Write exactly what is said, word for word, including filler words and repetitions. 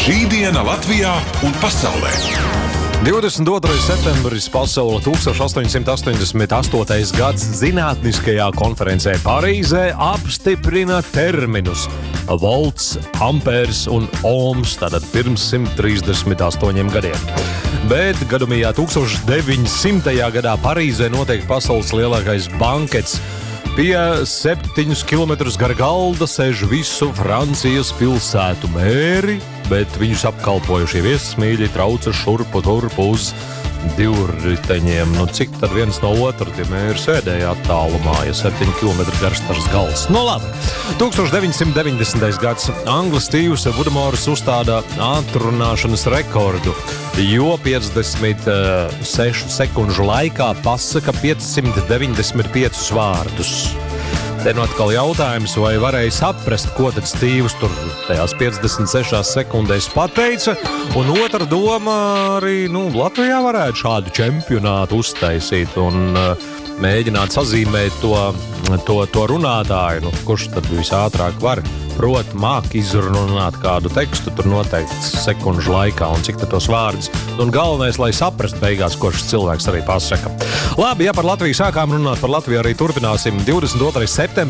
Šī diena Latvijā un pasaulē. divdesmit otrais septembris pasaule tūkstoš astoņsimt astoņdesmit astotais gads zinātniskajā konferencē Parīzē apstiprina terminus volts, ampērs un ohms, tātad pirms simt trīsdesmit astoņiem gadiem. Bet gadumijā tūkstoš deviņsimtajā gadā Parīzē notiek pasaules lielākais bankets. Pie septiņus kilometrus gara galda sēž visu Francijas pilsētu mēri, bet viņus apkalpojušie viesmīļi trauca šurpu turpu uz divriteņiem. Nu, cik tad viens no otra tie mēri sēdēja attālumā, ja septiņu kilometru garš tars galds? Nu labi. tūkstoš deviņsimt deviņdesmitais gads Anglis Stīvs Vudmors uzstāda atrunāšanas rekordu, jo piecdesmit sešu sekundžu laikā pasaka piecsimt deviņdesmit piecus vārdus. Te nu atkal jautājums, vai varēja saprast, ko tad Stīvs tur tajās piecdesmit sešās sekundēs pateica, un otra doma arī, nu, Latvijā varētu šādu čempionātu uztaisīt un uh, mēģināt sazīmēt to, to, to runātāju, nu, kurš tad visātrāk var. Proti, māk izrunāt kādu tekstu, tur noteikti sekundžu laikā, un cik tad tos vārdus. Un galvenais, lai saprast beigās, ko šis cilvēks arī pasaka. Labi, ja par Latviju sākām runāt, par Latviju arī turpināsim. divdesmit otrais septembris